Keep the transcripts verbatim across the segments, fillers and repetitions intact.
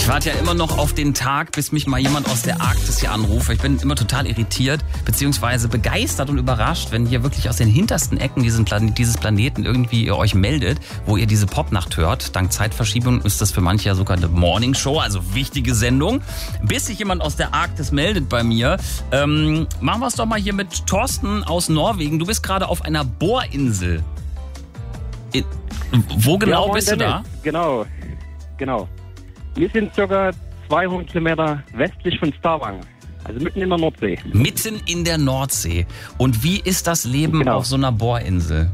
warte ja immer noch auf den Tag, bis mich mal jemand aus der Arktis hier anruft. Ich bin immer total irritiert, beziehungsweise begeistert und überrascht, wenn hier wirklich aus den hintersten Ecken diesen Plan- dieses Planeten irgendwie ihr euch meldet, wo ihr diese Popnacht hört. Dank Zeitverschiebung ist das für manche ja sogar eine Morningshow, also wichtige Sendung. Bis sich jemand aus der Arktis meldet bei mir. Ähm, machen wir es doch mal hier mit Thorsten aus Norwegen. Du bist gerade auf einer Bohrinsel. In, wo genau ja, bist du da? Genau, genau. Wir sind ca. zweihundert Kilometer westlich von Stavanger, also mitten in der Nordsee. Mitten in der Nordsee. Und wie ist das Leben genau. auf so einer Bohrinsel?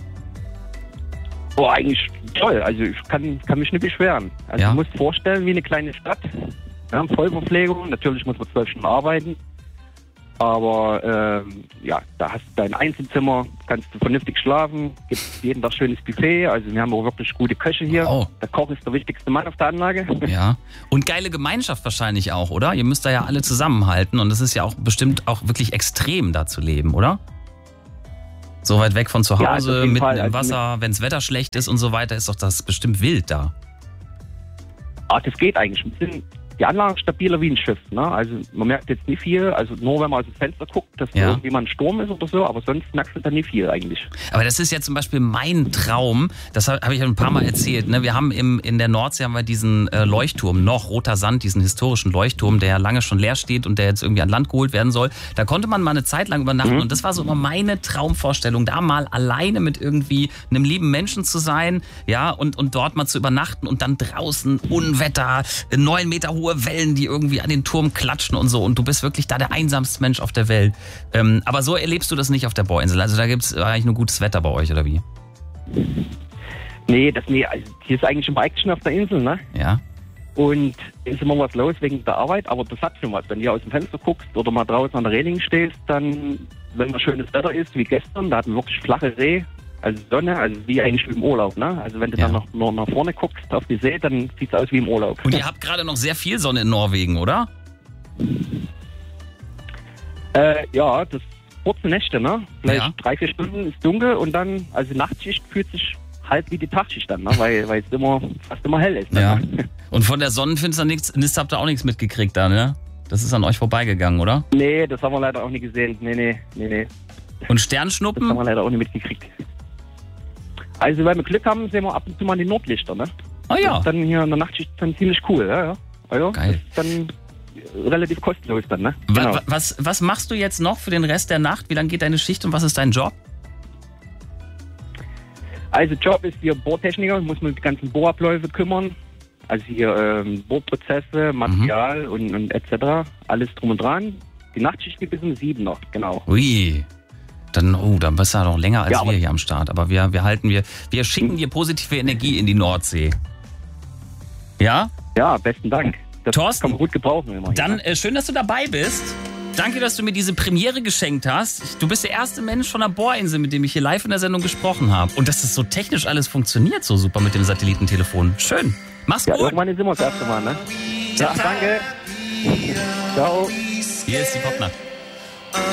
Oh, eigentlich toll. Also ich kann, kann mich nicht beschweren. Also Ja. du musst vorstellen, wie eine kleine Stadt. Wir haben Vollverpflegung, natürlich muss man zwölf Stunden arbeiten. Aber ähm, ja, da hast du dein Einzelzimmer, kannst du vernünftig schlafen, gibt jeden Tag schönes Buffet. Also wir haben auch wirklich gute Köche hier. Oh. Der Koch ist der wichtigste Mann auf der Anlage. Ja. Und geile Gemeinschaft wahrscheinlich auch, oder? Ihr müsst da ja alle zusammenhalten und es ist ja auch bestimmt auch wirklich extrem da zu leben, oder? So weit weg von zu Ja, also auf Hause, jeden mitten Fall. im Also Wasser, wenns Wetter schlecht ist und so weiter, ist doch das bestimmt wild da. Ah, das geht eigentlich. Wir sind die Anlage ist stabiler wie ein Schiff. Ne? Also man merkt jetzt nicht viel, also nur wenn man aus dem Fenster guckt, dass Ja. irgendwie mal ein Sturm ist oder so, aber sonst merkst du da nicht viel eigentlich. Aber das ist ja zum Beispiel mein Traum, das habe hab ich ja ein paar Mal erzählt. Ne? Wir haben im, in der Nordsee haben wir diesen äh, Leuchtturm, noch Roter Sand, diesen historischen Leuchtturm, der ja lange schon leer steht und der jetzt irgendwie an Land geholt werden soll. Da konnte man mal eine Zeit lang übernachten Mhm. und das war so immer meine Traumvorstellung, da mal alleine mit irgendwie einem lieben Menschen zu sein, ja, und, und dort mal zu übernachten und dann draußen Unwetter, neun Meter hohe Wellen, die irgendwie an den Turm klatschen und so und du bist wirklich da der einsamste Mensch auf der Welt. Ähm, aber so erlebst du das nicht auf der Bohrinsel. Also da gibt es eigentlich nur gutes Wetter bei euch, oder wie? Nee, das nee, also hier ist eigentlich immer Action auf der Insel, ne? Ja. Und ist immer was los wegen der Arbeit, aber das hat schon was. Wenn du hier aus dem Fenster guckst oder mal draußen an der Reling stehst, dann, wenn mal schönes Wetter ist, wie gestern, da hatten wir wirklich flache See, also Sonne, also wie eigentlich wie im Urlaub, ne? Also wenn du Ja. dann noch, noch nach vorne guckst auf die See, dann sieht's aus wie im Urlaub. Und ihr habt gerade noch sehr viel Sonne in Norwegen, oder? Äh, ja, das kurze Nächte, ne? Vielleicht Ja. drei, vier Stunden ist dunkel und dann, also Nachtschicht fühlt sich halt wie die Tagschicht an, ne? Weil, weil es immer, fast immer hell ist. Ja. Ne? Und von der Sonnenfinsternis habt ihr auch nichts mitgekriegt da, ne? Das ist an euch vorbeigegangen, oder? Nee, das haben wir leider auch nicht gesehen. Nee, nee, nee, nee. Und Das haben Sternschnuppen? wir leider auch nicht mitgekriegt. Also, wenn wir Glück haben, sehen wir ab und zu mal die Nordlichter, ne? Oh ja. Das ist dann hier in der Nachtschicht dann ziemlich cool, ja, ja. Also, Geil. das ist dann relativ kostenlos dann, ne? Wa- Genau. wa- Was, was machst du jetzt noch für den Rest der Nacht? Wie lange geht deine Schicht und was ist dein Job? Also, Job ist hier Bohrtechniker, muss man um die ganzen Bohrabläufe kümmern. Also hier ähm, Bohrprozesse, Material Mhm. und, und et cetera. Alles drum und dran. Die Nachtschicht geht bis um sieben noch, genau. Ui. Dann, oh, dann bist du ja noch länger als Ja, aber- wir hier am Start. Aber wir, wir halten, wir, wir schicken dir positive Energie in die Nordsee. Ja? Ja, besten Dank. Das Thorsten, kann man gut gebrauchen immer. Dann äh, schön, dass du dabei bist. Danke, dass du mir diese Premiere geschenkt hast. Du bist der erste Mensch von der Bohrinsel, mit dem ich hier live in der Sendung gesprochen habe. Und dass das so technisch alles funktioniert, so super mit dem Satellitentelefon. Schön. Mach's Ja, gut. irgendwann sind wir das erste Mal, ne? Ja, danke. Ciao. Hier ist die Popnacht.